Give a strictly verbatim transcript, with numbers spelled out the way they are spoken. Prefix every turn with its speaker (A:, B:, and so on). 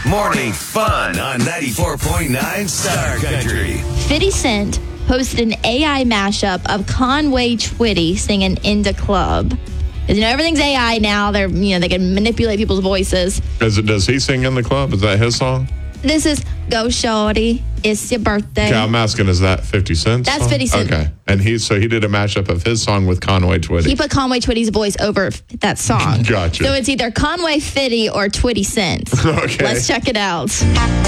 A: Morning fun on ninety-four point nine Star Country.
B: fifty Cent posted an A I mashup of Conway Twitty singing In Da Club. Because, you know, everything's A I now. They're, you know, they can manipulate people's voices.
C: Is it, does he sing In the Club? Is that his song?
B: This is Go Shorty, It's Your Birthday.
C: Okay, I'm asking, is that fifty Cent?
B: That's fifty Cent.
C: Okay. And he so he did a mashup of his song with Conway Twitty.
B: He put Conway Twitty's voice over that song.
C: Gotcha.
B: So it's either Conway Fitty or Twitty Cent.
C: Okay.
B: Let's check it out.